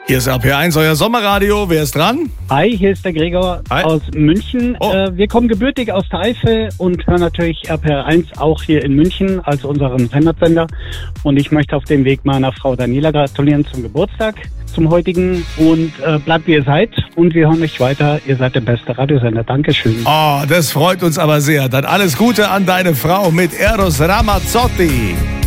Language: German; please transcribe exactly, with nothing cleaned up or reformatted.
Hier ist R P R eins, euer Sommerradio. Wer ist dran? Hi, hier ist der Gregor Hi. aus München. Oh. Äh, wir kommen gebürtig aus der Eifel und hören natürlich R P R eins auch hier in München als unseren Heimatsender. Und ich möchte auf dem Weg meiner Frau Daniela gratulieren zum Geburtstag, zum heutigen. Und äh, bleibt wie ihr seid und wir hören euch weiter. Ihr seid der beste Radiosender. Dankeschön. Oh, das freut uns aber sehr. Dann alles Gute an deine Frau mit Eros Ramazzotti.